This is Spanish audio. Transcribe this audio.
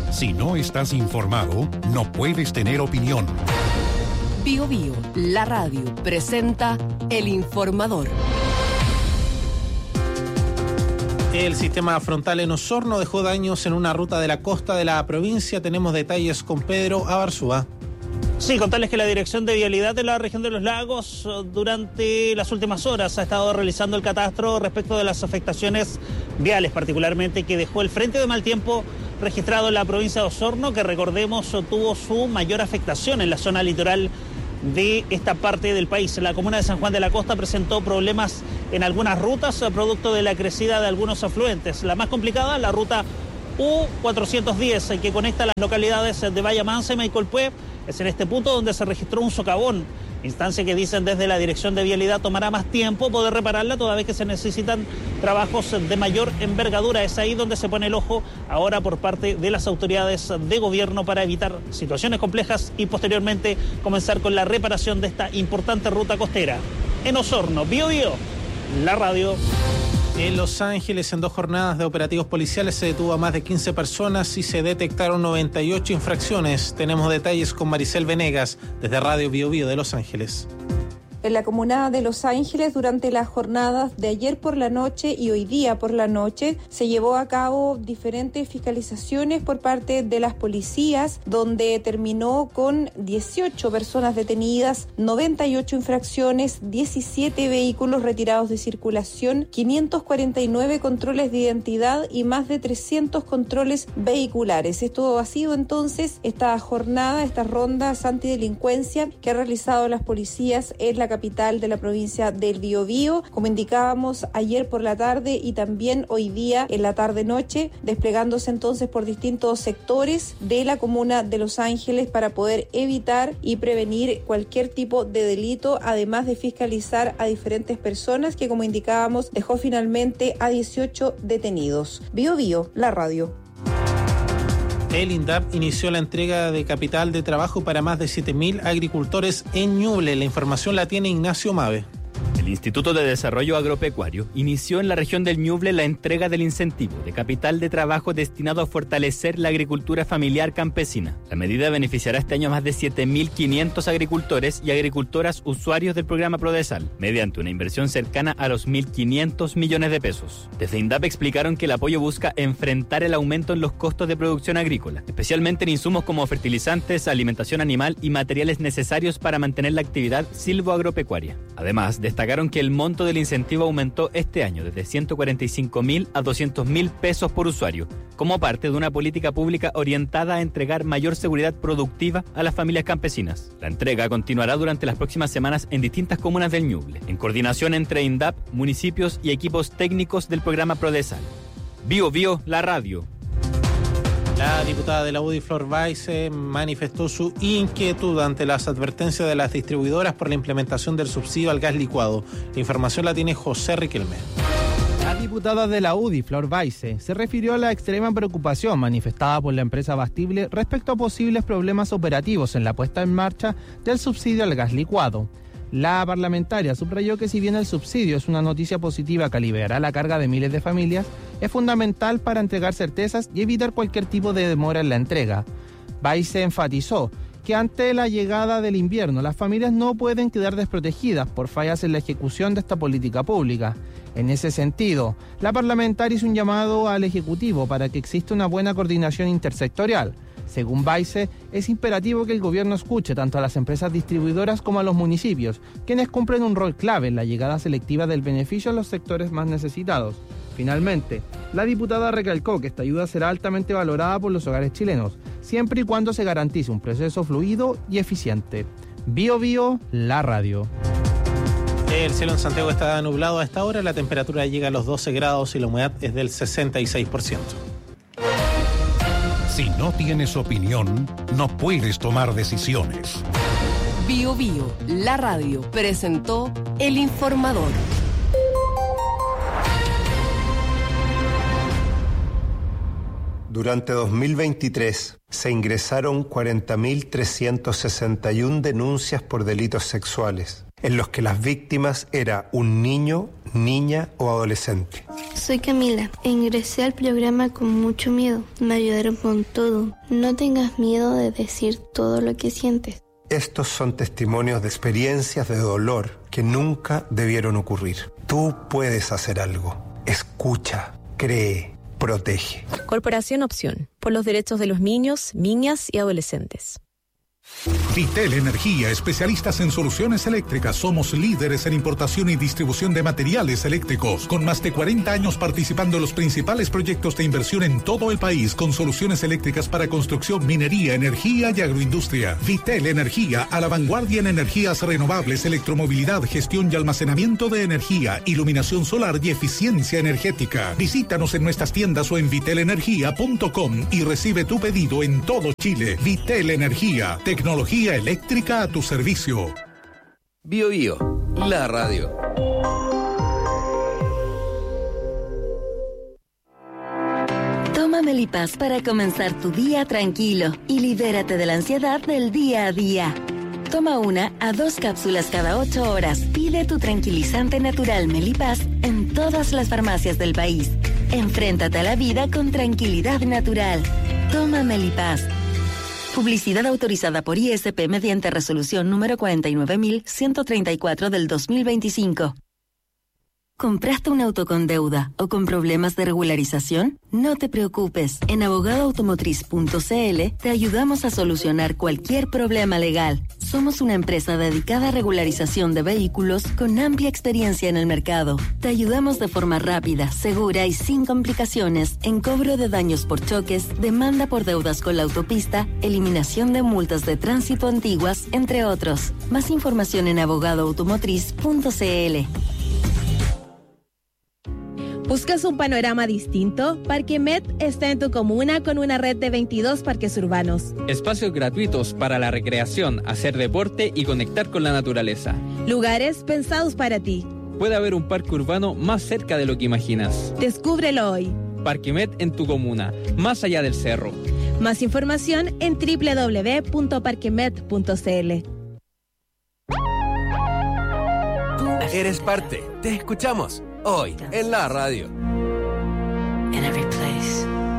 Si no estás informado, no puedes tener opinión. Bio Bio, la radio, presenta El Informador. El sistema frontal en Osorno dejó daños en una ruta de la costa de la provincia. Tenemos detalles con Pedro Abarzúa. Sí, contarles que la Dirección de Vialidad de la región de los Lagos durante las últimas horas ha estado realizando el catastro respecto de las afectaciones viales, particularmente que dejó el frente de mal tiempo registrado en la provincia de Osorno, que recordemos tuvo su mayor afectación en la zona litoral de esta parte del país. La comuna de San Juan de la Costa presentó problemas en algunas rutas producto de la crecida de algunos afluentes. La más complicada, la ruta U410, que conecta las localidades de Bahía Mansa y Maicolpué. Es en este punto donde se registró un socavón, instancia que dicen desde la Dirección de Vialidad tomará más tiempo poder repararla, toda vez que se necesitan trabajos de mayor envergadura. Es ahí donde se pone el ojo ahora por parte de las autoridades de gobierno para evitar situaciones complejas y posteriormente comenzar con la reparación de esta importante ruta costera. En Osorno, Bio Bio, la radio. En Los Ángeles, en 2 jornadas de operativos policiales, se detuvo a más de 15 personas y se detectaron 98 infracciones. Tenemos detalles con Maricel Venegas, desde Radio Bio Bio de Los Ángeles. En la comuna de Los Ángeles, durante las jornadas de ayer por la noche y hoy día por la noche, se llevó a cabo diferentes fiscalizaciones por parte de las policías, donde terminó con 18 personas detenidas, 98 infracciones, 17 vehículos retirados de circulación, 549 controles de identidad y más de 300 controles vehiculares. Esto ha sido entonces esta jornada, estas rondas antidelincuencia que han realizado las policías en la capital de la provincia del Biobío, como indicábamos ayer por la tarde y también hoy día en la tarde-noche, desplegándose entonces por distintos sectores de la comuna de Los Ángeles para poder evitar y prevenir cualquier tipo de delito, además de fiscalizar a diferentes personas que, como indicábamos, dejó finalmente a 18 detenidos. Bio Bio, la radio. El INDAP inició la entrega de capital de trabajo para más de 7.000 agricultores en Ñuble. La información la tiene Ignacio Mave. El Instituto de Desarrollo Agropecuario inició en la región del Ñuble la entrega del incentivo de capital de trabajo destinado a fortalecer la agricultura familiar campesina. La medida beneficiará este año a más de 7.500 agricultores y agricultoras usuarios del programa Prodesal, mediante una inversión cercana a los 1.500 millones de pesos. Desde INDAP explicaron que el apoyo busca enfrentar el aumento en los costos de producción agrícola, especialmente en insumos como fertilizantes, alimentación animal y materiales necesarios para mantener la actividad silvoagropecuaria. Además, destacaron que el monto del incentivo aumentó este año desde 145.000 a 200.000 pesos por usuario, como parte de una política pública orientada a entregar mayor seguridad productiva a las familias campesinas. La entrega continuará durante las próximas semanas en distintas comunas del Ñuble, en coordinación entre INDAP, municipios y equipos técnicos del programa Prodesal. Bio Bio, la radio. La diputada de la UDI, Flor Baise, manifestó su inquietud ante las advertencias de las distribuidoras por la implementación del subsidio al gas licuado. La información la tiene José Riquelme. La diputada de la UDI, Flor Baise, se refirió a la extrema preocupación manifestada por la empresa Abastible respecto a posibles problemas operativos en la puesta en marcha del subsidio al gas licuado. La parlamentaria subrayó que si bien el subsidio es una noticia positiva que aliviará la carga de miles de familias, es fundamental para entregar certezas y evitar cualquier tipo de demora en la entrega. Baise enfatizó que ante la llegada del invierno las familias no pueden quedar desprotegidas por fallas en la ejecución de esta política pública. En ese sentido, la parlamentaria hizo un llamado al Ejecutivo para que exista una buena coordinación intersectorial. Según Baise, es imperativo que el gobierno escuche tanto a las empresas distribuidoras como a los municipios, quienes cumplen un rol clave en la llegada selectiva del beneficio a los sectores más necesitados. Finalmente, la diputada recalcó que esta ayuda será altamente valorada por los hogares chilenos, siempre y cuando se garantice un proceso fluido y eficiente. Bio Bio, la radio. El cielo en Santiago está nublado a esta hora, la temperatura llega a los 12 grados y la humedad es del 66%. Si no tienes opinión, no puedes tomar decisiones. Bio Bio, la radio, presentó El Informador. Durante 2023 se ingresaron 40.361 denuncias por delitos sexuales, en los que las víctimas era un niño, niña o adolescente. Soy Camila e ingresé al programa con mucho miedo. Me ayudaron con todo. No tengas miedo de decir todo lo que sientes. Estos son testimonios de experiencias de dolor que nunca debieron ocurrir. Tú puedes hacer algo. Escucha, cree, protege. Corporación Opción, por los derechos de los niños, niñas y adolescentes. Vitel Energía, especialistas en soluciones eléctricas. Somos líderes en importación y distribución de materiales eléctricos, con más de 40 años participando en los principales proyectos de inversión en todo el país, con soluciones eléctricas para construcción, minería, energía y agroindustria. Vitel Energía, a la vanguardia en energías renovables, electromovilidad, gestión y almacenamiento de energía, iluminación solar y eficiencia energética. Visítanos en nuestras tiendas o en vitelenergia.com y recibe tu pedido en todo Chile. Vitel Energía, tecnología eléctrica a tu servicio. Bio Bio, la radio. Toma Melipaz para comenzar tu día tranquilo y libérate de la ansiedad del día a día. Toma 1 a 2 cápsulas cada 8 horas. Pide tu tranquilizante natural Melipaz en todas las farmacias del país. Enfréntate a la vida con tranquilidad natural. Toma Melipaz. Publicidad autorizada por ISP mediante resolución número 49.134 del 2025. ¿Compraste un auto con deuda o con problemas de regularización? No te preocupes. En abogadoautomotriz.cl te ayudamos a solucionar cualquier problema legal. Somos una empresa dedicada a regularización de vehículos con amplia experiencia en el mercado. Te ayudamos de forma rápida, segura y sin complicaciones en cobro de daños por choques, demanda por deudas con la autopista, eliminación de multas de tránsito antiguas, entre otros. Más información en abogadoautomotriz.cl. ¿Buscas un panorama distinto? Parquemet está en tu comuna con una red de 22 parques urbanos. Espacios gratuitos para la recreación, hacer deporte y conectar con la naturaleza. Lugares pensados para ti. Puede haber un parque urbano más cerca de lo que imaginas. Descúbrelo hoy. Parquemet en tu comuna, más allá del cerro. Más información en www.parquemet.cl. Eres parte, te escuchamos hoy en la radio. In every place.